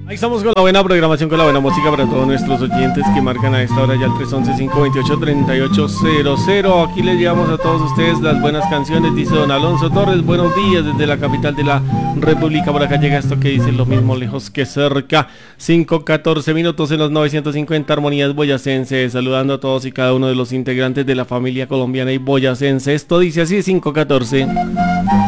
Ahí estamos con la buena programación, con la buena música para todos nuestros oyentes que marcan a esta hora ya el 311-528-3800. Aquí les llevamos a todos ustedes las buenas canciones, dice don Alonso Torres. Buenos días desde la capital de la República. Por acá llega esto que dice lo mismo lejos que cerca. 5:14 minutos en los 950 Armonías Boyacense. Saludando a todos y cada uno de los integrantes de la familia colombiana y boyacense. Esto dice así, 5:14.